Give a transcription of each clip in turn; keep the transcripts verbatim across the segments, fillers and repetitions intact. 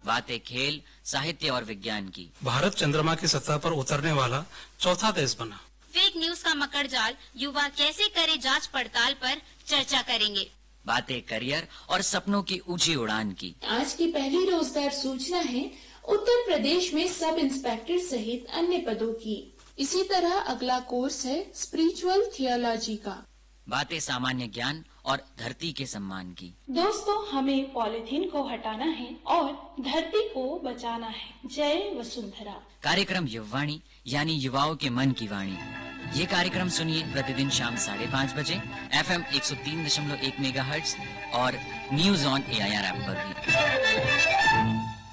बातें खेल, साहित्य और विज्ञान की। भारत चंद्रमा की सतह पर उतरने वाला चौथा देश बना। फेक न्यूज का मकड़जाल, युवा कैसे करे जांच पड़ताल पर चर्चा करेंगे। बातें करियर और सपनों की ऊंची उड़ान की। आज की पहली रोजगार सूचना है उत्तर प्रदेश में सब इंस्पेक्टर सहित अन्य पदों की। इसी तरह अगला कोर्स है स्पिरिचुअल थियोलॉजी का। बातें सामान्य ज्ञान और धरती के सम्मान की। दोस्तों, हमें पॉलिथीन को हटाना है और धरती को बचाना है। जय वसुंधरा। कार्यक्रम युवाणी यानी युवाओं के मन की वाणी। ये कार्यक्रम सुनिए प्रतिदिन शाम साढ़े पाँच बजे एफ एम एक सौ तीन दशमलव एक मेगा हर्ट्ज और news on A I R app पर भी।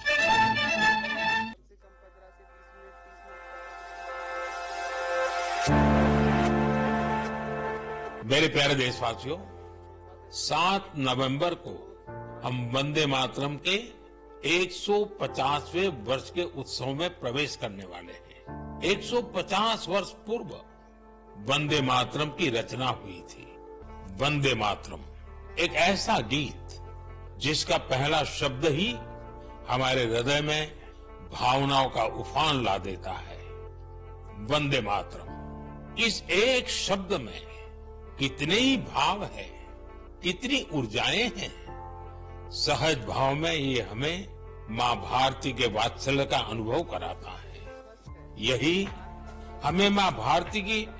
मेरे प्यारे देशवासियों, सात नवंबर को हम वंदे मातरम के एक सौ पचासवें वर्ष के उत्सव में प्रवेश करने वाले हैं। एक सौ पचास वर्ष पूर्व वंदे मातरम की रचना हुई थी। वंदे मातरम एक ऐसा गीत जिसका पहला शब्द ही हमारे हृदय में भावनाओं का उफान ला देता है। वंदे मातरम, इस एक शब्द में कितने ही भाव है, कितनी ऊर्जाएं हैं। सहज भाव में ये हमें माँ भारती के वात्सल्य का अनुभव कराता है। यही हमें माँ भारती की